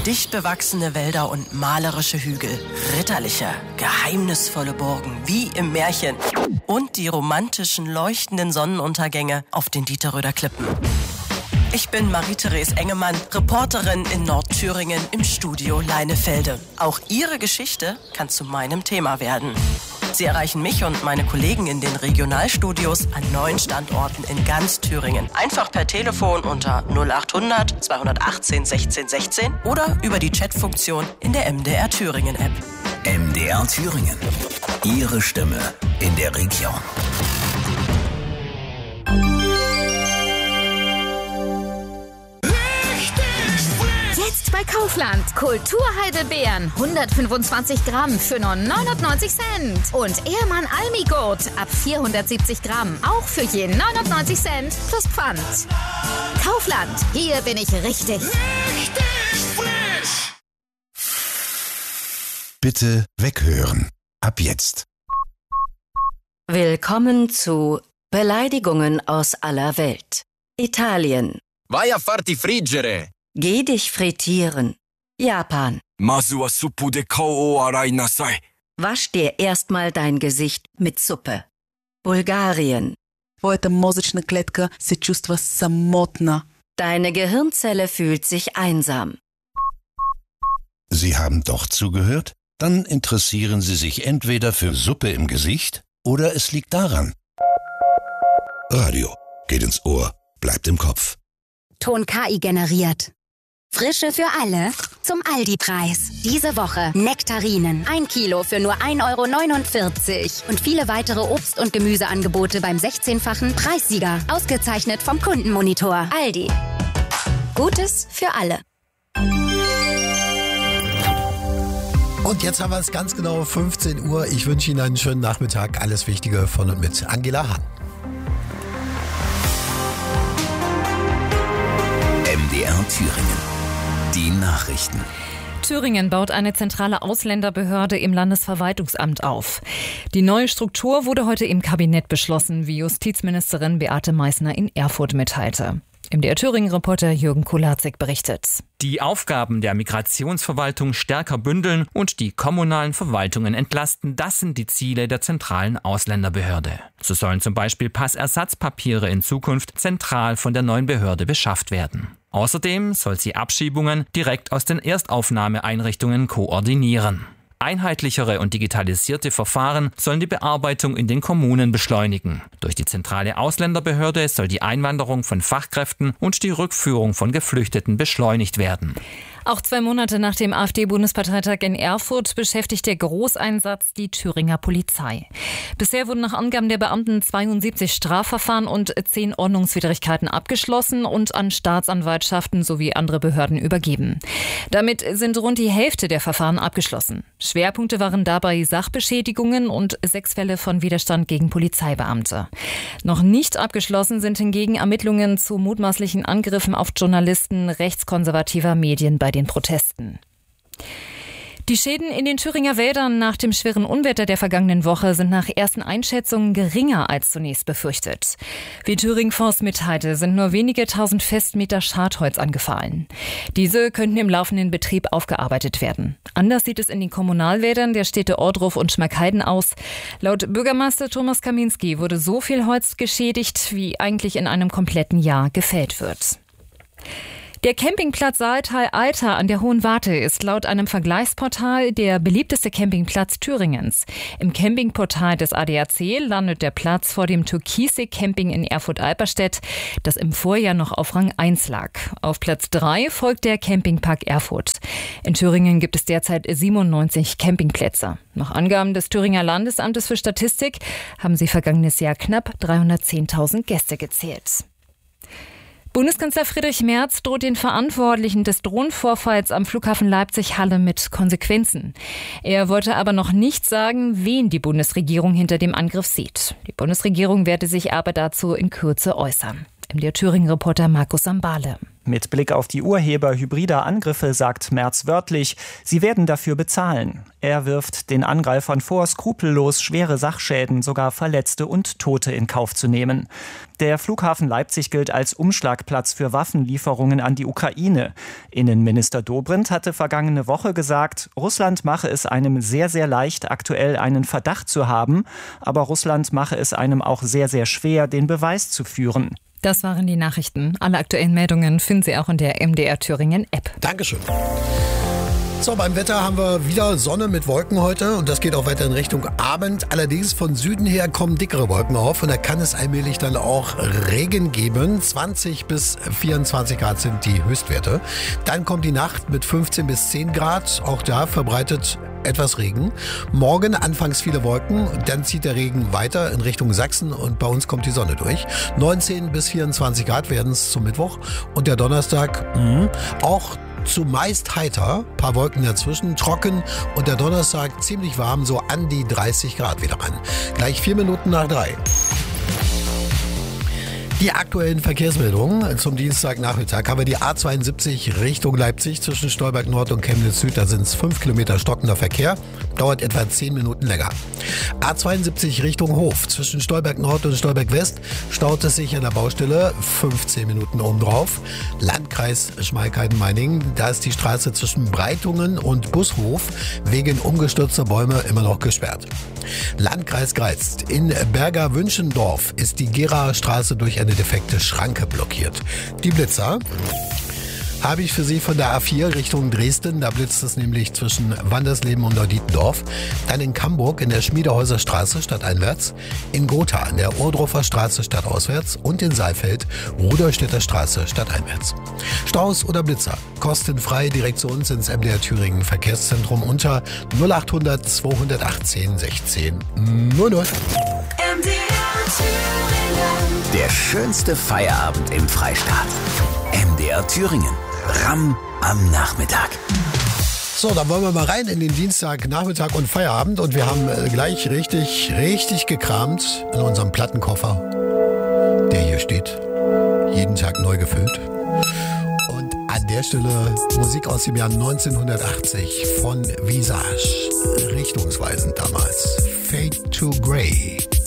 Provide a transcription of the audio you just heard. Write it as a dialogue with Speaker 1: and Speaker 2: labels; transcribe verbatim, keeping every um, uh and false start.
Speaker 1: Dicht bewachsene Wälder und malerische Hügel, ritterliche, geheimnisvolle Burgen, wie im Märchen. Und die romantischen, leuchtenden Sonnenuntergänge auf den Dieterröder Klippen. Ich bin Marie-Therese Engemann, Reporterin in Nordthüringen im Studio Leinefelde. Auch Ihre Geschichte kann zu meinem Thema werden. Sie erreichen mich und meine Kollegen in den Regionalstudios an neun Standorten in ganz Thüringen. Einfach per Telefon unter null achthundert zweihundertachtzehn sechzehn sechzehn oder über die Chatfunktion in der M D R Thüringen App.
Speaker 2: M D R Thüringen. Ihre Stimme in der Region.
Speaker 3: Jetzt bei Kaufland. Kulturheidelbeeren. hundertfünfundzwanzig Gramm für nur neunundneunzig Cent. Und Ehrmann Almigurt ab vierhundertsiebzig Gramm. Auch für je neunundneunzig Cent plus Pfand. Kaufland. Hier bin ich richtig.
Speaker 4: Richtig frisch.
Speaker 5: Bitte weghören. Ab jetzt.
Speaker 6: Willkommen zu Beleidigungen aus aller Welt. Italien.
Speaker 7: Vai a farti friggere.
Speaker 6: Geh dich frittieren. Japan.
Speaker 8: Mazu wa suppu de kao o arai nasai.
Speaker 6: Wasch dir erstmal dein Gesicht mit Suppe. Bulgarien.
Speaker 9: Твоята мозъчна клетка се чувства самотна.
Speaker 6: Deine Gehirnzelle fühlt sich einsam.
Speaker 5: Sie haben doch zugehört? Dann interessieren Sie sich entweder für Suppe im Gesicht oder es liegt daran. Radio geht ins Ohr, bleibt im Kopf.
Speaker 3: Ton K I generiert. Frische für alle zum Aldi-Preis. Diese Woche Nektarinen. Ein Kilo für nur ein Euro neunundvierzig. Und viele weitere Obst- und Gemüseangebote beim sechzehnfachen Preissieger. Ausgezeichnet vom Kundenmonitor. Aldi. Gutes für alle.
Speaker 10: Und jetzt haben wir es ganz genau fünfzehn Uhr. Ich wünsche Ihnen einen schönen Nachmittag. Alles Wichtige von und mit Angela Hahn.
Speaker 2: M D R Thüringen. Die Nachrichten.
Speaker 11: Thüringen baut eine zentrale Ausländerbehörde im Landesverwaltungsamt auf. Die neue Struktur wurde heute im Kabinett beschlossen, wie Justizministerin Beate Meißner in Erfurt mitteilte. M D R Thüringen-Reporter Jürgen Kulatzig berichtet.
Speaker 12: Die Aufgaben der Migrationsverwaltung stärker bündeln und die kommunalen Verwaltungen entlasten, das sind die Ziele der zentralen Ausländerbehörde. So sollen zum Beispiel Passersatzpapiere in Zukunft zentral von der neuen Behörde beschafft werden. Außerdem soll sie Abschiebungen direkt aus den Erstaufnahmeeinrichtungen koordinieren. Einheitlichere und digitalisierte Verfahren sollen die Bearbeitung in den Kommunen beschleunigen. Durch die zentrale Ausländerbehörde soll die Einwanderung von Fachkräften und die Rückführung von Geflüchteten beschleunigt werden.
Speaker 11: Auch zwei Monate nach dem AfD-Bundesparteitag in Erfurt beschäftigt der Großeinsatz die Thüringer Polizei. Bisher wurden nach Angaben der Beamten zweiundsiebzig Strafverfahren und zehn Ordnungswidrigkeiten abgeschlossen und an Staatsanwaltschaften sowie andere Behörden übergeben. Damit sind rund die Hälfte der Verfahren abgeschlossen. Schwerpunkte waren dabei Sachbeschädigungen und sechs Fälle von Widerstand gegen Polizeibeamte. Noch nicht abgeschlossen sind hingegen Ermittlungen zu mutmaßlichen Angriffen auf Journalisten rechtskonservativer Medien bei den Protesten. Die Schäden in den Thüringer Wäldern nach dem schweren Unwetter der vergangenen Woche sind nach ersten Einschätzungen geringer als zunächst befürchtet. Wie Thüringen Forst mitteilte, sind nur wenige tausend Festmeter Schadholz angefallen. Diese könnten im laufenden Betrieb aufgearbeitet werden. Anders sieht es in den Kommunalwäldern der Städte Ohrdruf und Schmalkalden aus. Laut Bürgermeister Thomas Kaminski wurde so viel Holz geschädigt, wie eigentlich in einem kompletten Jahr gefällt wird. Der Campingplatz Saaltal-Alter an der Hohen Warte ist laut einem Vergleichsportal der beliebteste Campingplatz Thüringens. Im Campingportal des A D A C landet der Platz vor dem Türkisee Camping in Erfurt-Alperstedt, das im Vorjahr noch auf Rang eins lag. Auf Platz drei folgt der Campingpark Erfurt. In Thüringen gibt es derzeit siebenundneunzig Campingplätze. Nach Angaben des Thüringer Landesamtes für Statistik haben sie vergangenes Jahr knapp dreihundertzehntausend Gäste gezählt. Bundeskanzler Friedrich Merz droht den Verantwortlichen des Drohnenvorfalls am Flughafen Leipzig-Halle mit Konsequenzen. Er wollte aber noch nicht sagen, wen die Bundesregierung hinter dem Angriff sieht. Die Bundesregierung werde sich aber dazu in Kürze äußern. M D R Thüringen-Reporter Markus Sambale.
Speaker 13: Mit Blick auf die Urheber hybrider Angriffe sagt Merz wörtlich, sie werden dafür bezahlen. Er wirft den Angreifern vor, skrupellos schwere Sachschäden, sogar Verletzte und Tote in Kauf zu nehmen. Der Flughafen Leipzig gilt als Umschlagplatz für Waffenlieferungen an die Ukraine. Innenminister Dobrindt hatte vergangene Woche gesagt, Russland mache es einem sehr, sehr leicht, aktuell einen Verdacht zu haben, aber Russland mache es einem auch sehr, sehr schwer, den Beweis zu führen.
Speaker 11: Das waren die Nachrichten. Alle aktuellen Meldungen finden Sie auch in der M D R Thüringen App.
Speaker 10: Dankeschön. So, beim Wetter haben wir wieder Sonne mit Wolken heute und das geht auch weiter in Richtung Abend. Allerdings von Süden her kommen dickere Wolken auf und da kann es allmählich dann auch Regen geben. zwanzig bis vierundzwanzig Grad sind die Höchstwerte. Dann kommt die Nacht mit fünfzehn bis zehn Grad. Auch da verbreitet etwas Regen. Morgen anfangs viele Wolken, dann zieht der Regen weiter in Richtung Sachsen und bei uns kommt die Sonne durch. neunzehn bis vierundzwanzig Grad werden es zum Mittwoch und der Donnerstag mh, auch zumeist heiter, paar Wolken dazwischen, trocken und der Donnerstag ziemlich warm, so an die dreißig Grad wieder an. Gleich vier Minuten nach drei. Die aktuellen Verkehrsmeldungen zum Dienstagnachmittag haben wir die A zweiundsiebzig Richtung Leipzig zwischen Stolberg Nord und Chemnitz Süd. Da sind es fünf Kilometer stockender Verkehr, dauert etwa zehn Minuten länger. A zweiundsiebzig Richtung Hof zwischen Stolberg Nord und Stolberg West staut es sich an der Baustelle, fünfzehn Minuten obendrauf. Landkreis Schmalkalden-Meiningen, da ist die Straße zwischen Breitungen und Bushof wegen umgestürzter Bäume immer noch gesperrt. Landkreis Greiz. In Berger-Wünschendorf ist die Geraer Straße durch eine defekte Schranke blockiert. Die Blitzer habe ich für Sie von der A vier Richtung Dresden. Da blitzt es nämlich zwischen Wandersleben und Neudietendorf. Dann in Camburg in der Schmiedehäuser Straße stadteinwärts. In Gotha an der Ohrdruffer Straße stadtauswärts. Und in Saalfeld Rudolstädter Straße stadteinwärts. Staus oder Blitzer? Kostenfrei direkt zu uns ins M D R Thüringen Verkehrszentrum unter null achthundert zweihundertachtzehn sechzehn null null.
Speaker 4: M D R Thüringen.
Speaker 2: Der schönste Feierabend im Freistaat. M D R Thüringen. Ramm am Nachmittag.
Speaker 10: So, dann wollen wir mal rein in den Dienstag, Nachmittag und Feierabend. Und wir haben äh, gleich richtig, richtig gekramt in unserem Plattenkoffer, der hier steht. Jeden Tag neu gefüllt. Und an der Stelle Musik aus dem Jahr neunzehnhundertachtzig von Visage. Richtungsweisend damals. Fade to Grey.